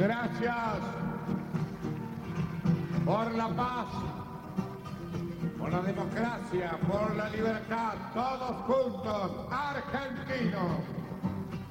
Gracias por la paz, por la democracia, por la libertad, todos juntos, argentinos.